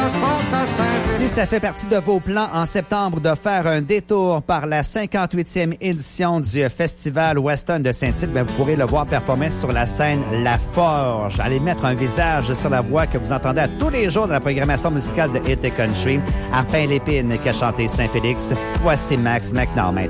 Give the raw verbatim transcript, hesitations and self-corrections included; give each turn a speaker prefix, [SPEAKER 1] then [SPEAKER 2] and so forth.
[SPEAKER 1] ça se passe à Saint-Ville.
[SPEAKER 2] Si ça fait partie de vos plans en septembre de faire un détour par la cinquante-huitième édition du Festival Western de Saint-Tite, ben vous pourrez le voir performer sur la scène La Forge. Allez mettre un visage sur la voix que vous entendez à tous les jours dans la programmation musicale de Hit et Country. Arpin Lépine qui a chanté Saint-Félix. Voici Max McNall maintenant.